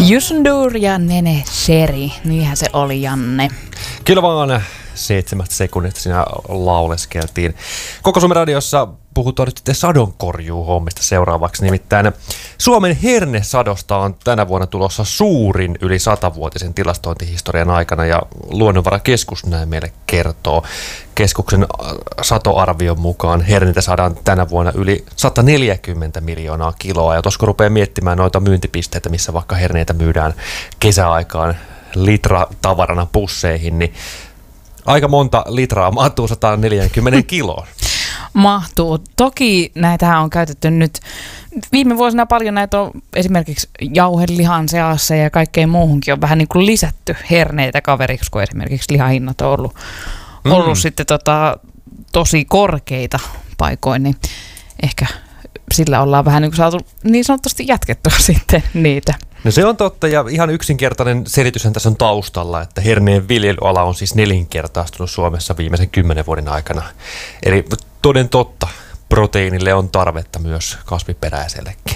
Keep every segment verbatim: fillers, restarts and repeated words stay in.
Yusundur ja Nene Sheri, niinhän se oli, Janne. Kyllä vaan seitsemät sekunnista siinä lauleskeltiin. Koko Suomen radiossa puhutaan nyt sitten sadonkorjuuhommista seuraavaksi. Nimittäin Suomen hernesadosta on tänä vuonna tulossa suurin yli satavuotisen tilastointihistorian aikana, ja Luonnonvarakeskus näin meille kertoo. Keskuksen satoarvion mukaan herneitä saadaan tänä vuonna yli sata neljäkymmentä miljoonaa kiloa, ja tuossa kun rupeaa miettimään noita myyntipisteitä, missä vaikka herneitä myydään kesäaikaan litra-tavarana pusseihin, niin aika monta litraa mahtuu sata neljäkymmentä kiloon. Mahtuu. Toki näitä on käytetty nyt viime vuosina paljon, näitä on esimerkiksi jauhelihan seassa ja kaikkeen muuhunkin on vähän niin kuin lisätty herneitä kaveriksi, kun esimerkiksi lihahinnat on ollut, mm. ollut sitten tota, tosi korkeita paikoin, niin ehkä sillä ollaan vähän niin kuin saatu niin sanotusti jatkettua sitten niitä. No se on totta, ja ihan yksinkertainen selityshän tässä on taustalla, että herneen viljelyala on siis nelinkertaistunut Suomessa viimeisen kymmenen vuoden aikana. Eli toden totta, proteiinille on tarvetta myös kasviperäisellekin.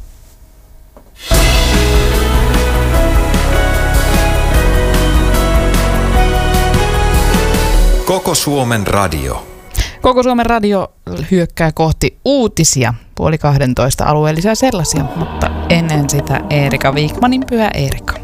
Koko Suomen radio. Koko Suomen radio hyökkää kohti uutisia, puoli kahdentoista alueellisia sellaisia, mutta ennen sitä Eerika Wikmanin Pyhä Eerika.